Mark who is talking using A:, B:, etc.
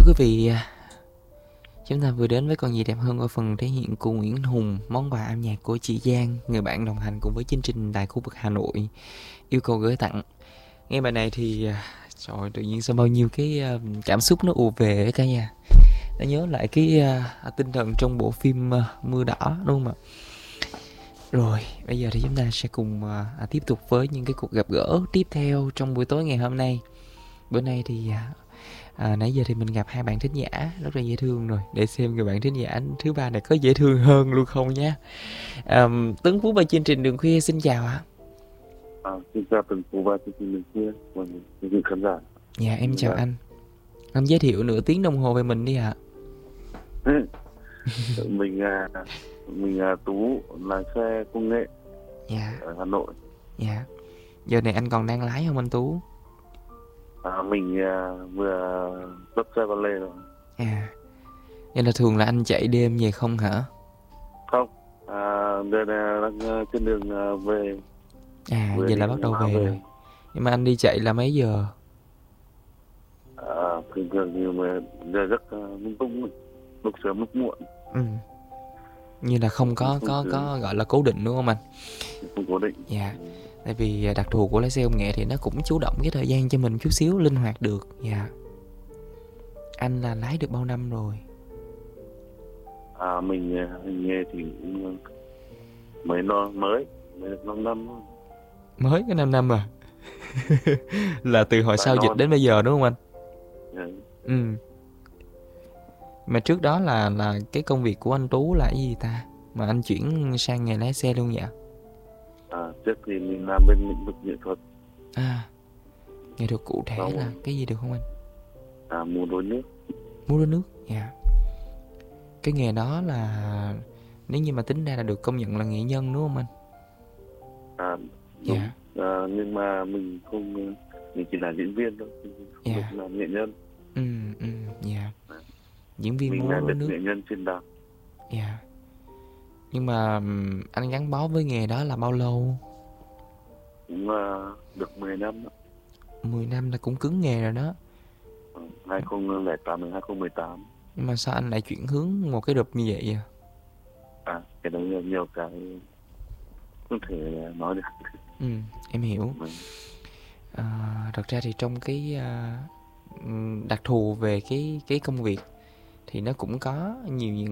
A: quý vị, chúng ta vừa đến với Còn gì đẹp hơn ở phần thể hiện của Nguyễn Hùng, món quà âm nhạc của chị Giang, người bạn đồng hành cùng với chương trình tại khu vực Hà Nội, yêu cầu gửi tặng. Nghe bài này thì trời ơi, tự nhiên sao bao nhiêu cái cảm xúc nó ùa về cả nhà. Nó nhớ lại cái tinh thần trong bộ phim Mưa Đỏ, đúng không ạ? Rồi, bây giờ thì chúng ta sẽ cùng tiếp tục với những cái cuộc gặp gỡ tiếp theo trong buổi tối ngày hôm nay. Bữa nay thì nãy giờ thì mình gặp hai bạn thính giả rất là dễ thương rồi. Để xem người bạn thính giả thứ ba này có dễ thương hơn luôn không nhé. Tuấn Phú và chương trình Đường Khuya xin chào ạ.
B: Xin chào Tuấn Phú và chương trình Đường Khuya và quý vị khán giả.
A: Dạ em chào anh. Anh giới thiệu nửa tiếng đồng hồ về mình đi ạ.
B: Mình Tú, lái xe công nghệ ở Hà Nội.
A: Dạ. Giờ này anh còn đang lái không anh Tú?
B: Mình vừa lắp xe vào lề rồi.
A: Vậy là thường là anh chạy đêm về không hả?
B: Không, đây là đang trên đường về.
A: Vậy là bắt đầu về rồi. Nhưng mà anh đi chạy là mấy giờ?
B: Thường thường thì mà giờ rất lung tung, lúc sớm lúc muộn.
A: Như là không có gọi là cố định đúng không anh?
B: Không cố định.
A: Dạ. Tại vì đặc thù của lái xe công nghệ thì nó cũng chủ động cái thời gian cho mình chút xíu, linh hoạt được. Dạ. Anh là lái được bao năm rồi?
B: Mình nghề thì cũng mới 5 năm.
A: Mới có 5 năm à? Là từ hồi sau dịch đến bây giờ đúng không anh?
B: Yeah.
A: Mà trước đó là cái công việc của anh Tú là cái gì ta? Mà anh chuyển sang nghề lái xe luôn vậy?
B: Trước thì mình làm bên lĩnh vực nghệ thuật.
A: Nghệ thuật cụ thể là cái gì được không anh?
B: Múa rối nước.
A: Múa rối nước, dạ. Cái nghề đó là nếu như mà tính ra là được công nhận là nghệ nhân đúng không anh?
B: Đúng. Dạ. Nhưng mà mình chỉ là diễn viên thôi, không được làm nghệ nhân.
A: Dạ. Diễn viên múa
B: rối nước. Mình là
A: nước.
B: nghệ nhân trên đàn.
A: Dạ. Nhưng mà anh gắn bó với nghề đó là bao lâu?
B: Cũng được 10 năm đó.
A: 10 năm là cũng cứng nghề rồi đó.
B: 2008 đến 2018.
A: Nhưng mà sao anh lại chuyển hướng một cái đợt như vậy
B: Cái đó nhiều cái không thể nói được.
A: Em hiểu. Thật ra thì trong cái đặc thù về cái công việc thì nó cũng có nhiều những